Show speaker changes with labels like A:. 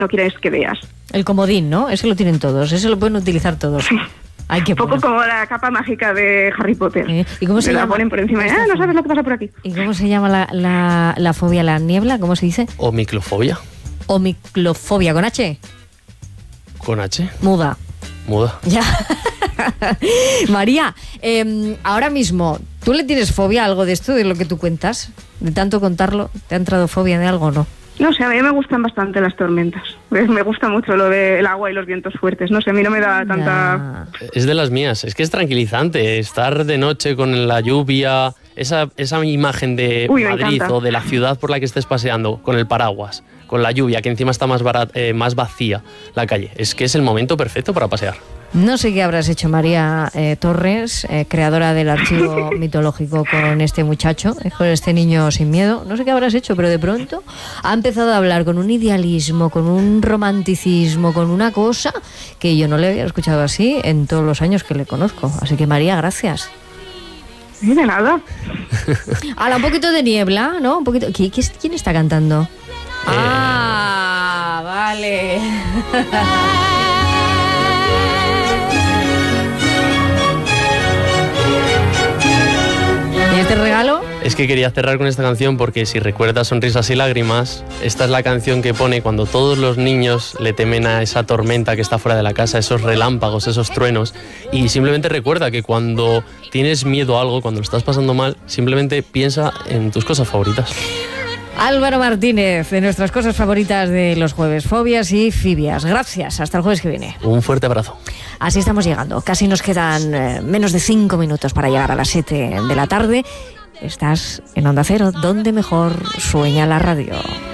A: no quieres que veas.
B: El comodín, ¿no? Ese lo tienen todos, ese lo pueden utilizar todos.
A: Sí.
B: Ay, qué
A: Un poco
B: bueno.
A: como la capa mágica de Harry Potter.
B: ¿Y cómo se
A: la
B: llama?
A: ponen por encima. No sabes lo que pasa por aquí.
B: ¿Y cómo se llama la fobia a la niebla? ¿Cómo se dice?
C: Omiclofobia.
B: Omiclofobia, ¿con H?
C: ¿Con H?
B: Muda. Ya. María, ahora mismo, ¿tú le tienes fobia a algo de esto, de lo que tú cuentas? De tanto contarlo, ¿te ha entrado fobia de algo o no?
A: No sé, a mí me gustan bastante las tormentas. Me gusta mucho lo del agua y los vientos fuertes. No sé, a mí no me da tanta...
C: Es de las mías. Es que es tranquilizante estar de noche con la lluvia, esa imagen de Madrid o de la ciudad por la que estés paseando, con el paraguas, con la lluvia, que encima está más vacía la calle. Es que es el momento perfecto para pasear.
B: No sé qué habrás hecho, María Torres, creadora del archivo mitológico con este muchacho, con este niño sin miedo. No sé qué habrás hecho, pero de pronto ha empezado a hablar con un idealismo, con un romanticismo, con una cosa que yo no le había escuchado así en todos los años que le conozco. Así que, María, gracias.
A: De nada.
B: Hala, un poquito de niebla, ¿no? Un poquito. ¿Quién está cantando? Ah, vale. ¿Y este regalo?
C: Es que quería cerrar con esta canción porque si recuerdas Sonrisas y Lágrimas, esta es la canción que pone cuando todos los niños le temen a esa tormenta que está fuera de la casa, esos relámpagos, esos truenos, y simplemente recuerda que cuando tienes miedo a algo, cuando lo estás pasando mal, simplemente piensa en tus cosas favoritas.
B: Álvaro Martínez, de nuestras cosas favoritas de los jueves, fobias y fibias. Gracias, hasta el jueves que viene.
C: Un fuerte abrazo.
B: Así estamos llegando, casi nos quedan menos de 5 minutos para llegar a las 7 de la tarde. Estás en Onda Cero, donde mejor sueña la radio.